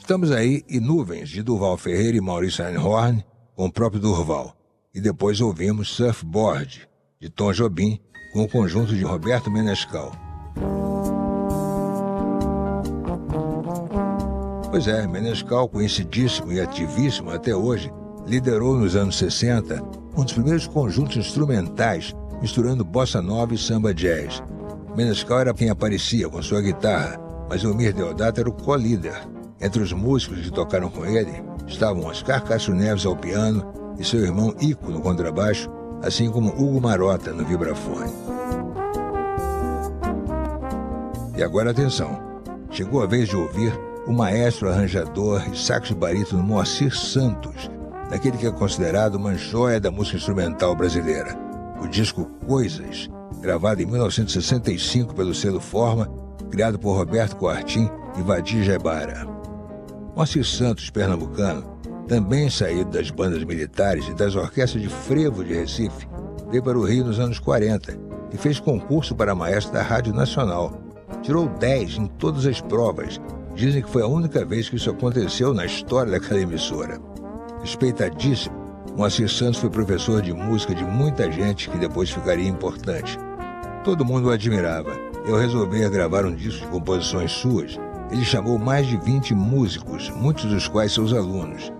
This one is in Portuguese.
Estamos aí e Nuvens, de Durval Ferreira e Maurício Einhorn, com o próprio Durval. E depois ouvimos Surfboard, de Tom Jobim, com o conjunto de Roberto Menescal. Pois é, Menescal, conhecidíssimo e ativíssimo até hoje, liderou nos anos 60 um dos primeiros conjuntos instrumentais misturando bossa nova e samba jazz. Menescal era quem aparecia com sua guitarra, mas Eumir Deodato era o co-líder. Entre os músicos que tocaram com ele estavam Oscar Castro Neves ao piano e seu irmão Ico no contrabaixo, assim como Hugo Marota no vibrafone. E agora atenção, chegou a vez de ouvir o maestro arranjador e saxo barítono Moacir Santos, daquele que é considerado uma joia da música instrumental brasileira. O disco Coisas, gravado em 1965 pelo selo Forma, criado por Roberto Coartin e Vadir Jebara. Moacir Santos, pernambucano, também saído das bandas militares e das orquestras de frevo de Recife, veio para o Rio nos anos 40 e fez concurso para maestro da Rádio Nacional. Tirou 10 em todas as provas. Dizem que foi a única vez que isso aconteceu na história daquela emissora. Respeitadíssimo, Moacir Santos foi professor de música de muita gente que depois ficaria importante. Todo mundo o admirava. Eu resolvi gravar um disco de composições suas. Ele chamou mais de 20 músicos, muitos dos quais seus alunos.